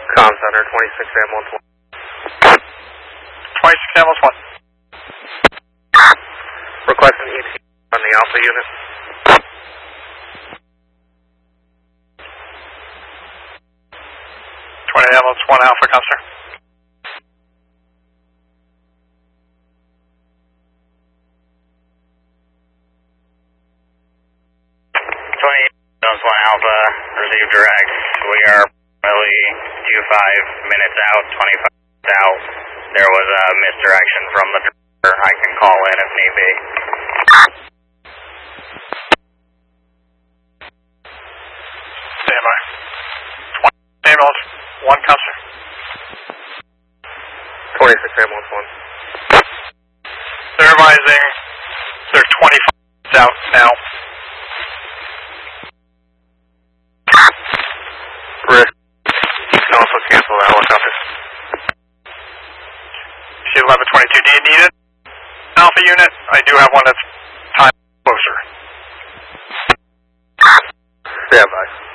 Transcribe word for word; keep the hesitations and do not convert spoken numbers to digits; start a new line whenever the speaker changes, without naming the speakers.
Com Center, twenty-six ambulance one.
twenty-six ambulance one.
Request an E T on the Alpha unit.
twenty ambulance one Alpha, com, sir.
twenty ambulance one Alpha, received direct. We are probably two five minutes out, twenty-five minutes out. There was a misdirection from the driver. I can call in if need be.
Stand by. twenty ambulance one, com, sir.
twenty-six ambulance one.
They're advising they're twenty-five minutes out now.
Risk. You can also cancel that helicopter.
C eleven twenty-two, do you need it? Alpha unit, I do have one that's time closer.
Stand by.